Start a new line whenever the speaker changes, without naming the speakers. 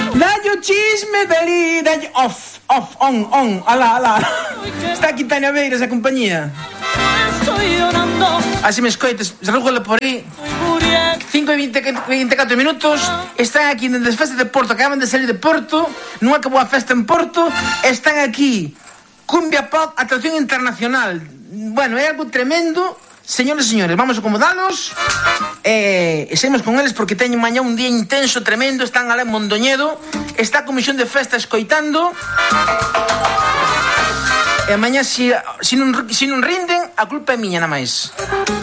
Dallo chisme, dali, dallo off, on, alá. Está aquí Tania Beiras a compañía. Así me escoites, rúgole por aí. 5:24 minutos. Están aquí nas festas de Porto. Acaban de salir de Porto. Non acabou a festa en Porto. Están aquí Cumbia Pop, atracción internacional. Bueno, é algo tremendo. Señores e señores, vamos a acomodalos e seguimos con eles porque teñen mañá un día intenso, tremendo. Están alá en Mondoñedo. Está a comisión de festa escoitando. E mañá, se non rinden, a culpa é miña, nada máis.